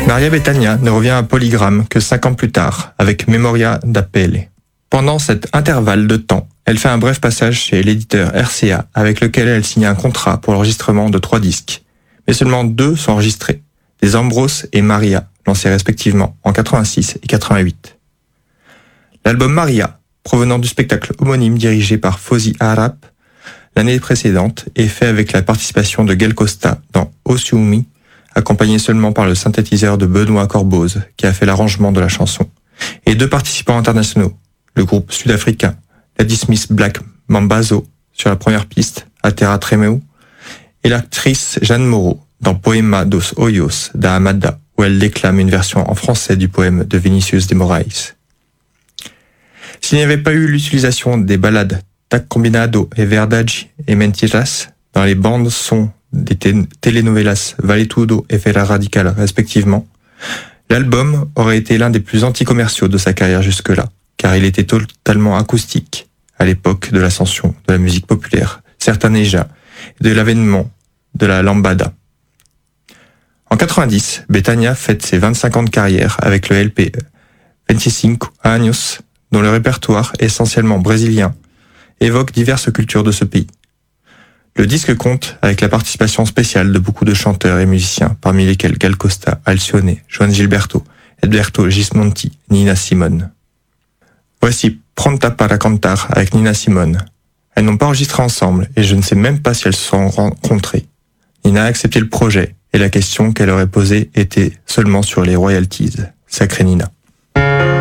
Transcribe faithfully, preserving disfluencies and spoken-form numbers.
Maria Bethânia ne revient à Polygram que cinq ans plus tard, avec Memoria da Pele. Pendant cet intervalle de temps, elle fait un bref passage chez l'éditeur R C A, avec lequel elle signe un contrat pour l'enregistrement de trois disques. Mais seulement deux sont enregistrés, des Ambros et Maria, lancés respectivement en quatre-vingt-six et quatre-vingt-huit. L'album Maria, provenant du spectacle homonyme dirigé par Fosy Arap l'année précédente, est fait avec la participation de Gal Costa dans Osumi, accompagné seulement par le synthétiseur de Benoît Corboz, qui a fait l'arrangement de la chanson, et deux participants internationaux, le groupe sud-africain Ladysmith Black Mambazo sur la première piste, A Terra Tremeu, et l'actrice Jeanne Moreau dans Poema dos Hoyos da Amada, où elle déclame une version en français du poème de Vinicius de Moraes. S'il n'y avait pas eu l'utilisation des ballades Tá Combinado et Verdade et Mentiras dans les bandes son des t- telenovelas Vale Tudo et Feira Radical respectivement, l'album aurait été l'un des plus anti-commerciaux de sa carrière jusque-là, car il était totalement acoustique à l'époque de l'ascension de la musique populaire, sertaneja, et de l'avènement de la lambada. En quatre-vingt-dix, Bethânia fête ses vingt-cinq ans de carrière avec le L P vingt-cinq años, dont le répertoire, essentiellement brésilien, évoque diverses cultures de ce pays. Le disque compte avec la participation spéciale de beaucoup de chanteurs et musiciens, parmi lesquels Gal Costa, Alcione, Joan Gilberto, Edberto Gismonti, Nina Simone. Voici Pronta para Cantar avec Nina Simone. Elles n'ont pas enregistré ensemble et je ne sais même pas si elles se sont rencontrées. Nina a accepté le projet et la question qu'elle aurait posée était seulement sur les royalties. Sacrée Nina.